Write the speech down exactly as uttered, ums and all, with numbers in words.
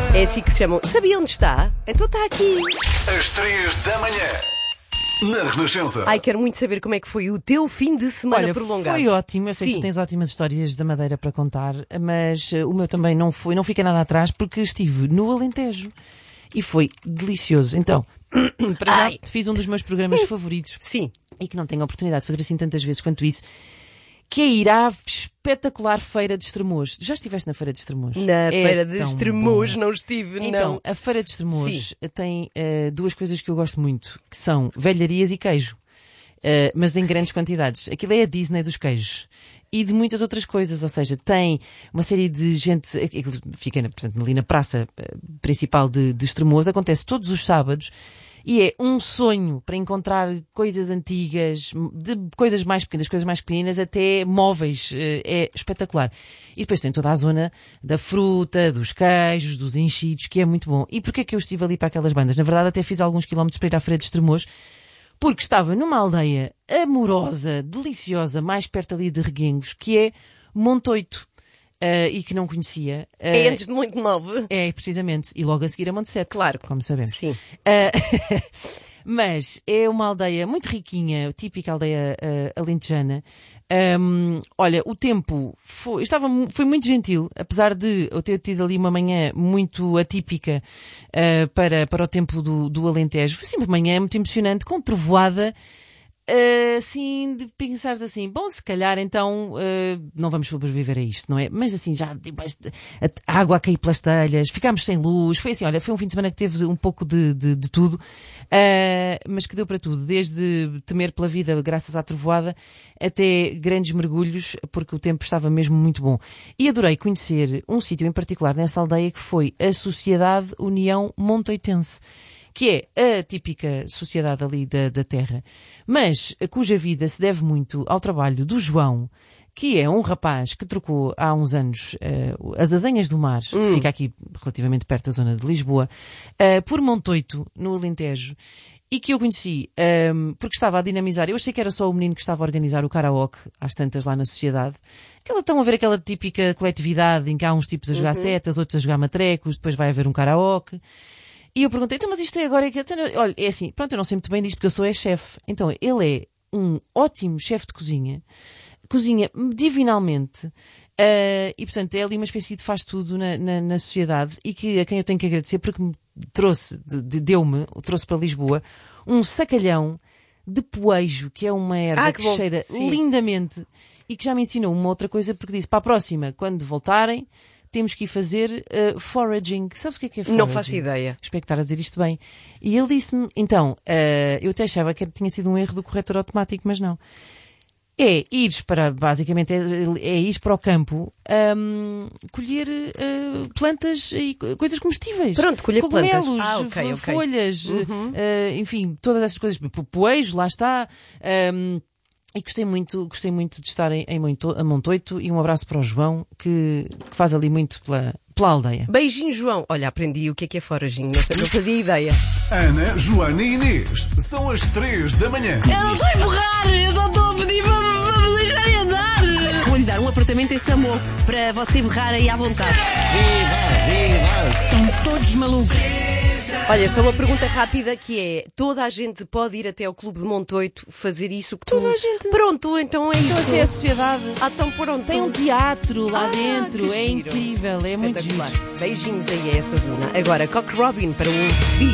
É assim que se chamam. Sabia onde está? Então está aqui. Às três da manhã, na Renascença. Ai, quero muito saber como é que foi o teu fim de semana Olha, prolongado. foi ótimo. Eu sei Sim. que tu tens ótimas histórias da Madeira para contar, mas uh, o meu também não foi, não fica nada atrás porque estive no Alentejo e foi delicioso. Então, para já Ai. fiz um dos meus programas favoritos. Sim. E que não tenho a oportunidade de fazer assim tantas vezes quanto isso, que é ir à espetacular Feira de Estremoz. Já estiveste na Feira de Estremoz? Na É Feira de tão Estremoz bom. não estive, Então, não. a Feira de Estremoz tem uh, duas coisas que eu gosto muito, que são velharias e queijo. Uh, mas em grandes quantidades. Aquilo é a Disney dos queijos. E de muitas outras coisas, ou seja, tem uma série de gente, aquilo fica portanto, ali na praça principal de, de Estremoz, acontece todos os sábados e é um sonho para encontrar coisas antigas, de coisas mais pequenas, coisas mais pequenas, até móveis, é espetacular. E depois tem toda a zona da fruta, dos queijos, dos enchidos, que é muito bom. E porquê é que eu estive ali para aquelas bandas? Na verdade até fiz alguns quilómetros para ir à Feira de Estremoz, porque estava numa aldeia amorosa, deliciosa, mais perto ali de Reguengos, que é Montoito, uh, e que não conhecia. Uh, É antes de muito novo. É, precisamente. E logo a seguir a Monte Sete. Claro. Como sabemos. Sim. Uh, mas é uma aldeia muito riquinha, típica aldeia uh, alentejana. Um, olha, o tempo foi, estava, foi muito gentil, apesar de eu ter tido ali uma manhã muito atípica uh, para, para o tempo do, do Alentejo. Foi sempre uma manhã muito emocionante, com trovoada. Uh, assim, de pensar assim, bom, se calhar então uh, não vamos sobreviver a isto, não é? Mas assim, já tipo, a água a cair pelas telhas, ficámos sem luz, foi assim, olha, foi um fim de semana que teve um pouco de, de, de tudo, uh, mas que deu para tudo, desde temer pela vida graças à trovoada, até grandes mergulhos, porque o tempo estava mesmo muito bom. E adorei conhecer um sítio em particular nessa aldeia que foi a Sociedade União Montoitense, que é a típica sociedade ali da, da terra, mas cuja vida se deve muito ao trabalho do João, que é um rapaz que trocou há uns anos uh, as Azenhas do Mar, hum. que fica aqui relativamente perto da zona de Lisboa, uh, por Montoito, no Alentejo, e que eu conheci um, porque estava a dinamizar. Eu achei que era só o menino que estava a organizar o karaoke às tantas lá na sociedade. Aquela, estão a ver aquela típica coletividade em que há uns tipos a jogar uhum. setas, outros a jogar matrecos, depois vai haver um karaoke. E eu perguntei, então, mas isto é agora é que... Olha, é assim, pronto, eu não sei muito bem disto porque eu sou é-chefe. Então, ele é um ótimo chefe de cozinha, cozinha divinalmente, uh, e portanto é ali uma espécie de faz tudo na, na, na sociedade, e que, a quem eu tenho que agradecer porque me trouxe, de, de, deu-me, trouxe para Lisboa, um sacalhão de poejo, que é uma erva ah, que, que cheira Sim. lindamente, e que já me ensinou uma outra coisa, porque disse, para a próxima, quando voltarem, temos que ir fazer uh, foraging. Sabes o que é que é foraging? Não faço ideia. Espero estar a dizer isto bem. E ele disse-me, então, uh, eu até achava que tinha sido um erro do corretor automático, mas não. É ires para, basicamente, é, é ires para o campo um, colher uh, plantas e coisas comestíveis. Pronto, colher cogumelos, plantas. Ah, okay, okay. folhas, uhum. uh, enfim, todas essas coisas. Poejo, lá está. Um, E gostei muito, gostei muito de estar em, em Montoito, e um abraço para o João, que, que faz ali muito pela, pela aldeia. Beijinho, João. Olha, aprendi o que é que é foraging, não, sei, não fazia ideia. Ana, Joana e Inês, são as três da manhã. Eu não estou a empurrar, eu só estou a pedir para, para me deixarem andar. Vou-lhe dar um apartamento em Samor, para você berrar aí à vontade. Viva, viva. Estão todos malucos. Olha, só uma pergunta rápida que é, toda a gente pode ir até ao Clube de Montoito fazer isso que tu... Toda a gente. Pronto, então é então, isso. Então assim é a sociedade. Ah, tão pronto. Tem um teatro lá ah, dentro, é giro. incrível, é muito giro. Beijinhos aí a essa zona. Agora, Cock Robin para ouvir.